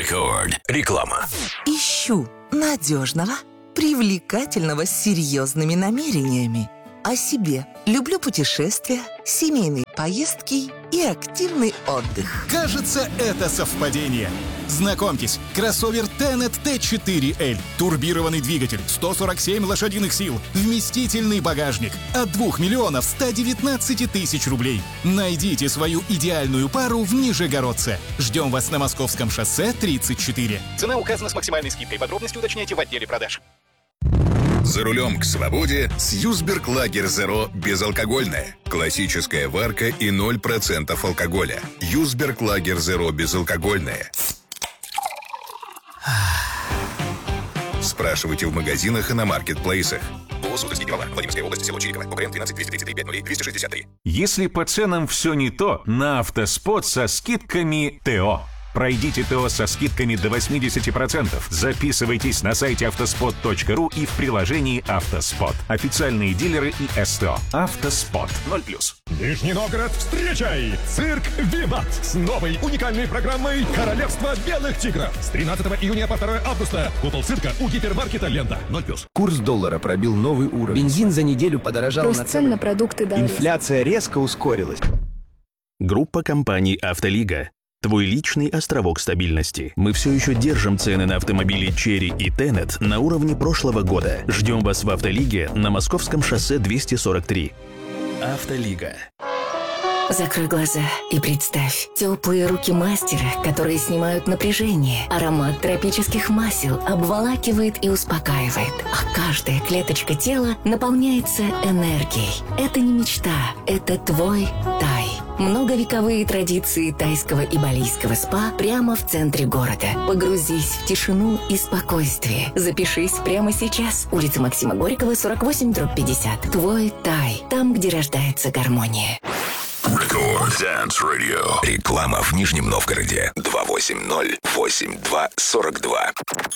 Рекорд. Реклама. Ищу надежного, привлекательного с серьезными намерениями. О себе. Люблю путешествия, семейные поездки и активный отдых. Кажется, это совпадение. Знакомьтесь, кроссовер Tenet T4L. Турбированный двигатель, 147 лошадиных сил, вместительный багажник. От 2 миллионов 119 тысяч рублей. Найдите свою идеальную пару в Нижегородце. Ждем вас на Московском шоссе 34. Цена указана с максимальной скидкой. Подробности уточняйте в отделе продаж. За рулем к свободе с Юсберг Лагер Zero безалкогольная. Классическая варка и 0% алкоголя. Юсберг Лагер Zero безалкогольная. Спрашивайте в магазинах и на маркетплейсах. Владимирская область, село Чириково, УКРН 13 233 5 263. Если по ценам все не то, на Автоспот со скидками ТО. Пройдите ТО со скидками до 80%. Записывайтесь на сайте автоспот.ру и в приложении «Автоспот». Официальные дилеры и СТО. «Автоспот» 0+. Нижний Новгород, встречай! Цирк «Виват» с новой уникальной программой «Королевство белых тигров». С 13 июня по 2 августа. Купол цирка у гипермаркета «Лента» 0+. Курс доллара пробил новый уровень. Бензин за неделю подорожал. Рост цен на продукты дали. Инфляция резко ускорилась. Группа компаний «Автолига». Твой личный островок стабильности. Мы все еще держим цены на автомобили Chery и Tenet на уровне прошлого года. Ждем вас в Автолиге на Московском шоссе 243. Автолига. Закрой глаза и представь теплые руки мастера, которые снимают напряжение. Аромат тропических масел обволакивает и успокаивает, а каждая клеточка тела наполняется энергией. Это не мечта, это твой Тай. Многовековые традиции тайского и балийского спа прямо в центре города. Погрузись в тишину и спокойствие. Запишись прямо сейчас. Улица Максима Горького, 48/50. Твой Тай. Там, где рождается гармония. Рекорд Dance Radio. Реклама в Нижнем Новгороде. 280-82-42.